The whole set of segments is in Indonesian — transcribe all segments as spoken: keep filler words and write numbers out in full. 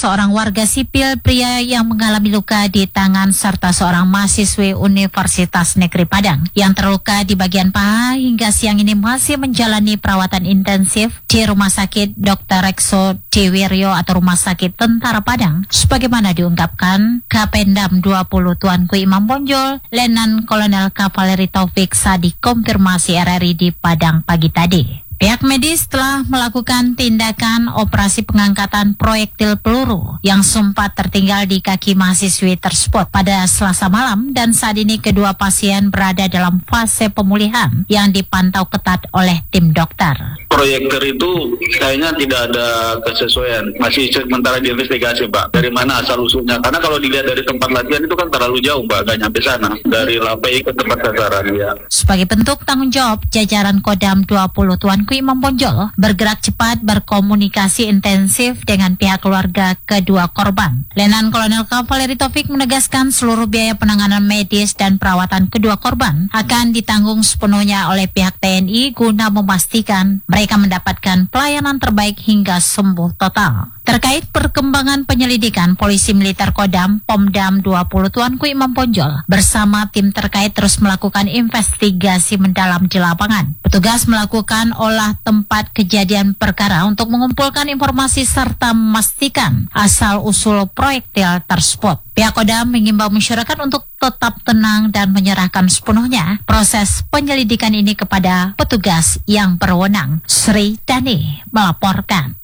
seorang warga sipil pria yang mengalami luka di tangan serta seorang mahasiswi Universitas Negeri Padang yang terluka di bagian paha hingga siang ini masih menjalani perawatan intensif di Rumah Sakit dokter Rekso Dewiryo atau Rumah Sakit Tentara Padang. Sebagaimana diungkapkan Kapendam dua puluh Tuanku Imam Bonjol, Letnan Kolonel Kavaleri Taufik saat dikonfirmasi R R I di Padang pagi tadi. Pihak medis telah melakukan tindakan operasi pengangkatan proyektil peluru yang sempat tertinggal di kaki mahasiswi tersebut pada Selasa malam, dan saat ini kedua pasien berada dalam fase pemulihan yang dipantau ketat oleh tim dokter. Proyektil itu kayaknya tidak ada kesesuaian, masih sementara diinvestigasi, Pak. Dari mana asal usulnya? Karena kalau dilihat dari tempat latihan itu kan terlalu jauh, Pak, gak nyampe sana dari L P I ke tempat sasaran ya. Sebagai bentuk tanggung jawab, jajaran Kodam dua puluh Tuanku Imam Bonjol bergerak cepat berkomunikasi intensif dengan pihak keluarga kedua korban. Letnan Kolonel Kavaleri Taufik menegaskan seluruh biaya penanganan medis dan perawatan kedua korban akan ditanggung sepenuhnya oleh pihak T N I guna memastikan mereka mendapatkan pelayanan terbaik hingga sembuh total. Terkait perkembangan penyelidikan, Polisi Militer Kodam Pomdam dua puluh Tuanku Imam Bonjol bersama tim terkait terus melakukan investigasi mendalam di lapangan. Petugas melakukan olah tempat kejadian perkara untuk mengumpulkan informasi serta memastikan asal-usul proyektil tersebut. Pihak Kodam mengimbau masyarakat untuk tetap tenang dan menyerahkan sepenuhnya proses penyelidikan ini kepada petugas yang berwenang. Sri Dani melaporkan.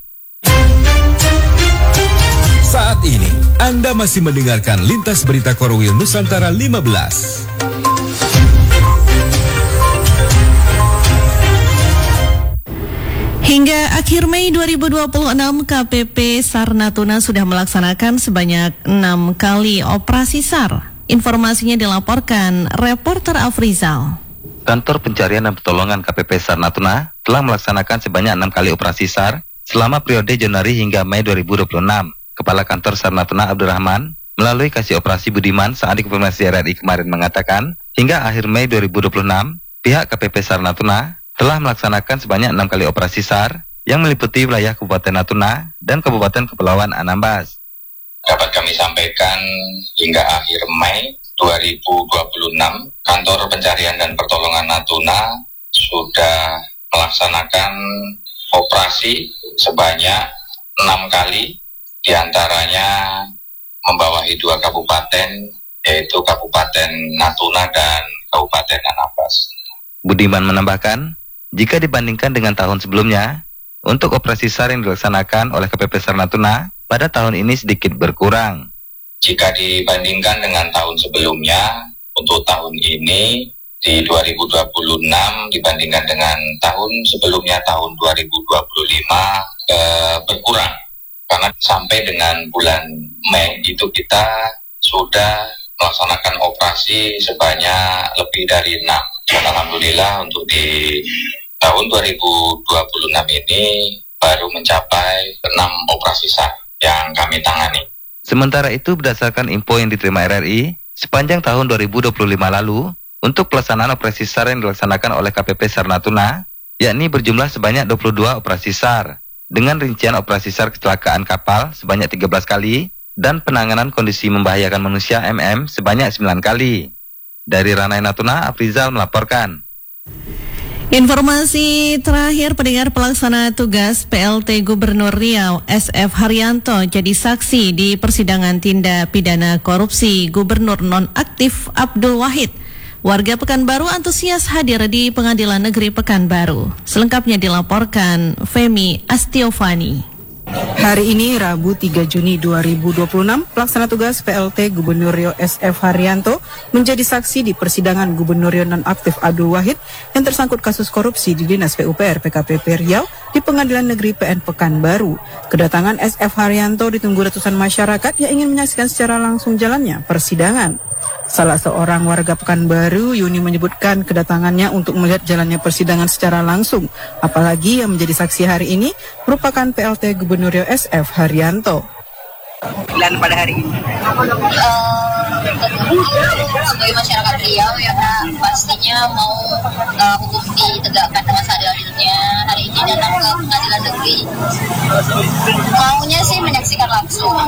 Saat ini, Anda masih mendengarkan Lintas Berita Korwil Nusantara lima belas. Hingga akhir Mei dua ribu dua puluh enam, K P P SAR Natuna sudah melaksanakan sebanyak enam kali operasi SAR. Informasinya dilaporkan reporter Afrizal. Kantor Pencarian dan Pertolongan K P P SAR Natuna telah melaksanakan sebanyak enam kali operasi SAR selama periode Januari hingga Mei dua ribu dua puluh enam. Kepala Kantor SAR Natuna Abdurrahman melalui Kasih Operasi Budiman saat dikonfirmasi R R I kemarin mengatakan, hingga akhir Mei dua ribu dua puluh enam, pihak K P P SAR Natuna telah melaksanakan sebanyak enam kali operasi SAR yang meliputi wilayah Kabupaten Natuna dan Kabupaten Kepulauan Anambas. Dapat kami sampaikan hingga akhir Mei dua ribu dua puluh enam, Kantor Pencarian dan Pertolongan Natuna sudah melaksanakan operasi sebanyak enam kali, diantaranya membawahi dua kabupaten, yaitu Kabupaten Natuna dan Kabupaten Anambas. Budiman menambahkan, jika dibandingkan dengan tahun sebelumnya, untuk operasi SAR yang dilaksanakan oleh K P P SAR Natuna pada tahun ini sedikit berkurang. Jika dibandingkan dengan tahun sebelumnya, untuk tahun ini di dua ribu dua puluh enam dibandingkan dengan tahun sebelumnya, tahun dua ribu dua puluh lima, eh, berkurang. Karena sampai dengan bulan Mei itu kita sudah melaksanakan operasi sebanyak lebih dari enam. Dan alhamdulillah untuk di tahun dua ribu dua puluh enam ini baru mencapai enam operasi SAR yang kami tangani. Sementara itu, berdasarkan info yang diterima R R I, sepanjang tahun dua ribu dua puluh lima lalu, untuk pelaksanaan operasi SAR yang dilaksanakan oleh K P P SAR Natuna, yakni berjumlah sebanyak dua puluh dua operasi SAR, dengan rincian operasi SAR kecelakaan kapal sebanyak tiga belas kali, dan penanganan kondisi membahayakan manusia M M sebanyak sembilan kali. Dari Ranai Natuna, Afrizal melaporkan. Informasi terakhir, pendengar, pelaksana tugas P L T Gubernur Riau S F Haryanto jadi saksi di persidangan tindak pidana korupsi Gubernur nonaktif Abdul Wahid. Warga Pekanbaru antusias hadir di Pengadilan Negeri Pekanbaru. Selengkapnya dilaporkan Femi Astiovani. Hari ini Rabu tiga Juni dua ribu dua puluh enam, pelaksana tugas P L T Gubernur Riau S F Haryanto menjadi saksi di persidangan Gubernur Riau nonaktif Abdul Wahid yang tersangkut kasus korupsi di Dinas P U P R P K P P Riau di Pengadilan Negeri P N Pekanbaru. Kedatangan S F Haryanto ditunggu ratusan masyarakat yang ingin menyaksikan secara langsung jalannya persidangan. Salah seorang warga Pekanbaru, Yuni, menyebutkan kedatangannya untuk melihat jalannya persidangan secara langsung. Apalagi yang menjadi saksi hari ini merupakan P L T Gubernur Riau S F Haryanto. Dan pada hari ini, uh, sebagai masyarakat Riau ya Kak, pastinya mau uh, hukum ditegakkan dengan seadil-adilnya. Hari ini datang ke pengadilan negeri, maunya sih menyaksikan langsung.